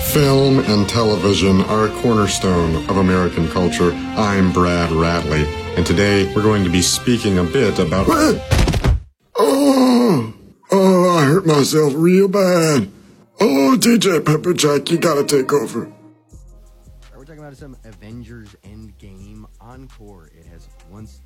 Film and television are a cornerstone of American culture. I'm Brad Ratley, and today we're going to be speaking a bit about... Oh, I hurt myself real bad. Oh, DJ Pepperjack, you gotta take over. We're talking about some Avengers Endgame encore. It has once...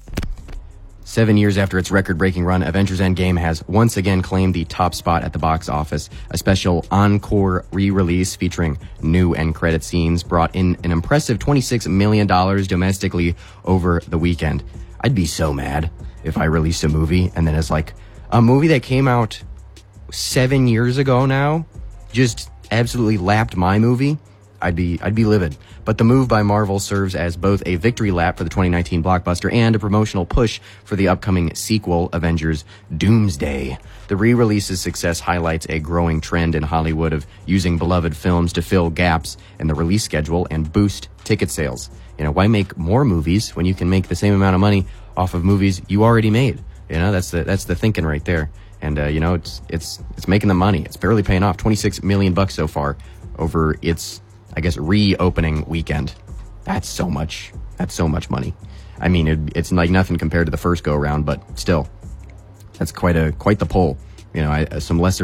7 years after its record-breaking run, Avengers Endgame has once again claimed the top spot at the box office. A special encore re-release featuring new end credit scenes brought in an impressive $26 million domestically over the weekend. I'd be so mad if I released a movie and then it's like a movie that came out 7 years ago now just absolutely lapped my movie. I'd be livid. But the move by Marvel serves as both a victory lap for the 2019 blockbuster and a promotional push for the upcoming sequel, Avengers Doomsday. The re-release's success highlights a growing trend in Hollywood of using beloved films to fill gaps in the release schedule and boost ticket sales. You know, why make more movies when you can make the same amount of money off of movies you already made? You know, that's the thinking right there. And you know, it's making the money. It's barely paying off. $26 million so far over its, I guess, reopening weekend. That's so much money. I mean, it's like nothing compared to the first go around, but still, that's quite the pull. You know, some lesser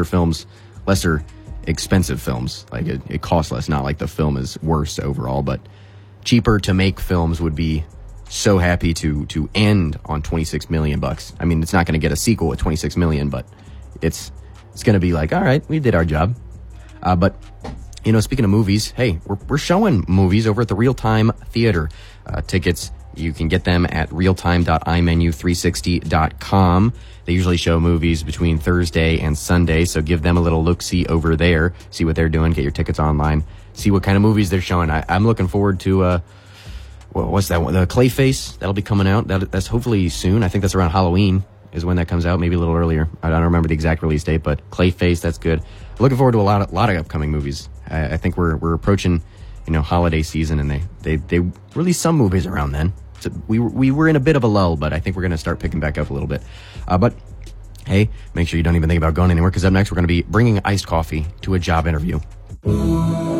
expensive films, like it costs less. Not like the film is worse overall, but cheaper to make films would be so happy to end on $26 million. I mean, it's not going to get a sequel with $26 million, but it's going to be like, all right, we did our job. But you know, speaking of movies, hey, we're showing movies over at the Real Time Theater. Tickets, you can get them at realtime.imenu360.com. They usually show movies between Thursday and Sunday, so give them a little look-see over there. See what they're doing. Get your tickets online. See what kind of movies they're showing. I'm looking forward to, what's that one? The Clayface. That'll be coming out. That's hopefully soon. I think that's around Halloween is when that comes out, maybe a little earlier. I don't remember the exact release date, but Clayface, that's good. Looking forward to a lot of upcoming movies. I think we're approaching, you know, holiday season, and they release some movies around then. So we were in a bit of a lull, but I think we're going to start picking back up a little bit. But hey, make sure you don't even think about going anywhere, because up next we're going to be bringing iced coffee to a job interview.